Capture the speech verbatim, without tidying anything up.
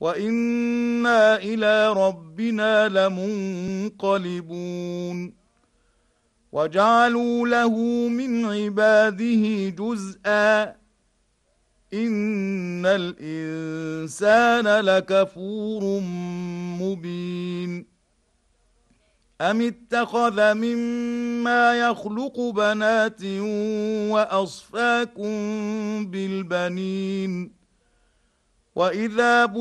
وإنا إلى ربنا لمنقلبون وجعلوا له من عباده جزءا إن الإنسان لكفور مبين أم اتخذ مما يخلق بنات وأصفاكم بالبنين وإذا